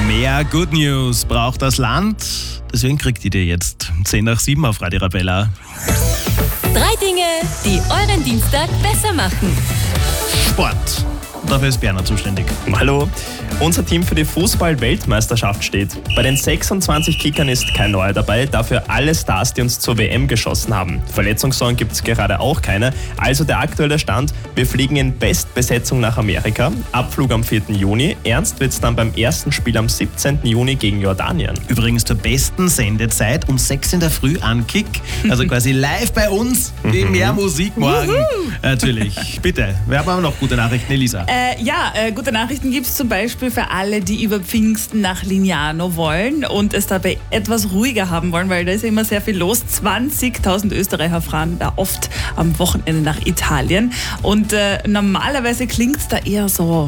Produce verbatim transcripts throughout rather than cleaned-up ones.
Mehr Good News braucht das Land. Deswegen kriegt ihr die jetzt. zehn nach sieben auf Radio Arabella. Drei Dinge, die euren Dienstag besser machen. Sport. Dafür ist Berner zuständig. Hallo. Unser Team für die Fußball-Weltmeisterschaft steht. Bei den sechsundzwanzig Kickern ist kein Neuer dabei, dafür alle Stars, die uns zur W M geschossen haben. Verletzungssorgen gibt es gerade auch keine. Also der aktuelle Stand, wir fliegen in Bestbesetzung nach Amerika. Abflug am vierten Juni. Ernst wird es dann beim ersten Spiel am siebzehnten Juni gegen Jordanien. Übrigens zur besten Sendezeit um sechs in der Früh an Kick. Also quasi live bei uns. Wie mehr Musik morgen. Natürlich. Bitte. Wir haben aber noch gute Nachrichten, Elisa. Äh, ja, äh, gute Nachrichten gibt es zum Beispiel für alle, die über Pfingsten nach Lignano wollen und es dabei etwas ruhiger haben wollen, weil da ist ja immer sehr viel los. zwanzigtausend Österreicher fahren da oft am Wochenende nach Italien und äh, normalerweise klingt es da eher so.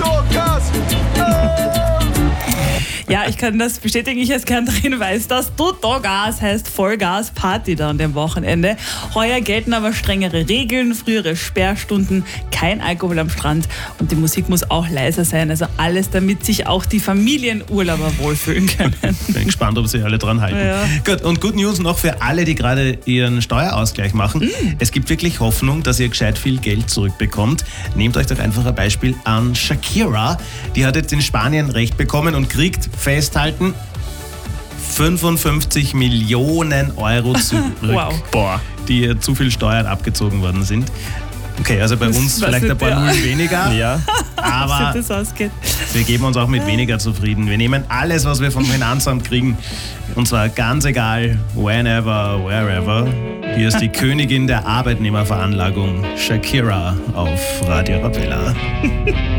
Ja, ich kann das bestätigen, ich als Kärntnerin weiß das. Tutto Gas heißt Vollgas Party da an dem Wochenende. Heuer gelten aber strengere Regeln, frühere Sperrstunden, kein Alkohol am Strand und die Musik muss auch leiser sein. Also alles, damit sich auch die Familienurlauber wohlfühlen können. Bin gespannt, ob sie alle dran halten. Ja. Gut, und Good News noch für alle, die gerade ihren Steuerausgleich machen. Mm. Es gibt wirklich Hoffnung, dass ihr gescheit viel Geld zurückbekommt. Nehmt euch doch einfach ein Beispiel an Shakira. Die hat jetzt in Spanien Recht bekommen und kriegt, festhalten, fünfundfünfzig Millionen Euro zurück, Wow. Boah, die ihr zu viel Steuern abgezogen worden sind. Okay, also bei Das uns weiß vielleicht ein nicht, paar ja. Nullen weniger, Ja. aber das ausgeht. wir geben uns auch mit weniger zufrieden. Wir nehmen alles, was wir vom Finanzamt kriegen, und zwar ganz egal, whenever, wherever. Hier ist die Königin der Arbeitnehmerveranlagung, Shakira auf Radio Arabella.